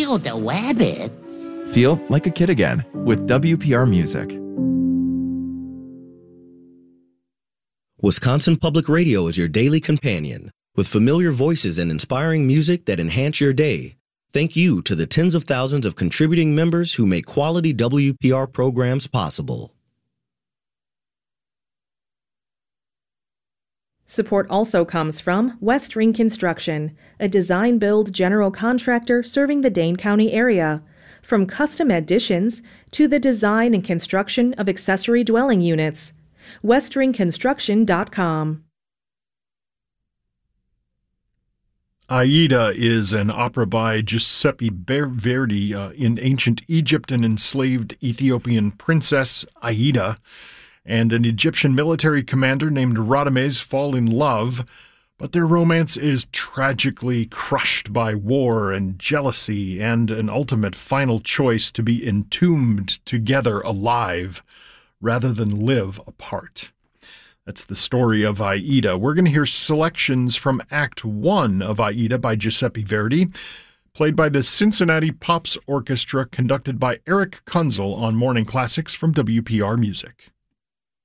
Feel the rabbits. Feel like a kid again with WPR Music. Wisconsin Public Radio is your daily companion, with familiar voices and inspiring music that enhance your day. Thank you to the tens of thousands of contributing members who make quality WPR programs possible. Support also comes from West Ring Construction, a design-build general contractor serving the Dane County area. From custom additions to the design and construction of accessory dwelling units. westringconstruction.com. Aida is an opera by Giuseppe Verdi in ancient Egypt, an enslaved Ethiopian princess, Aida, and an Egyptian military commander named Radames fall in love, but their romance is tragically crushed by war and jealousy and an ultimate final choice to be entombed together alive rather than live apart. That's the story of Aida. We're going to hear selections from Act 1 of Aida by Giuseppe Verdi, played by the Cincinnati Pops Orchestra, conducted by Eric Kunzel on Morning Classics from WPR Music.